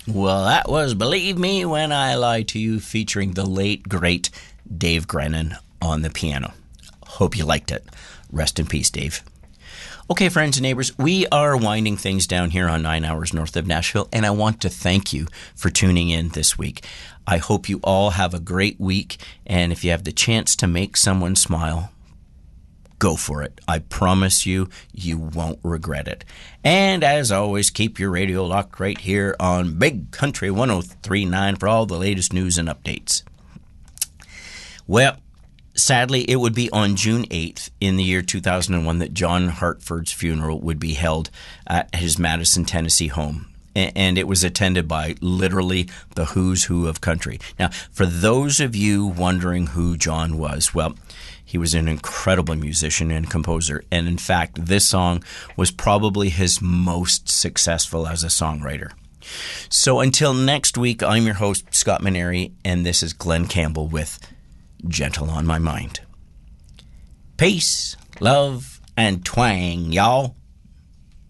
Well, that was Believe Me When I Lie to You, featuring the late, great Dave Grennan on the piano. Hope you liked it. Rest in peace, Dave. Okay, friends and neighbors, we are winding things down here on 9 Hours North of Nashville, and I want to thank you for tuning in this week. I hope you all have a great week, and if you have the chance to make someone smile, go for it. I promise you, you won't regret it. And as always, keep your radio locked right here on Big Country 103.9 for all the latest news and updates. Well, sadly, it would be on June 8th in the year 2001 that John Hartford's funeral would be held at his Madison, Tennessee home. And it was attended by literally the who's who of country. Now, for those of you wondering who John was, well, he was an incredible musician and composer. And in fact, this song was probably his most successful as a songwriter. So until next week, I'm your host, Scott Maneri, and this is Glenn Campbell with Gentle on My Mind. Peace, love, and twang, y'all.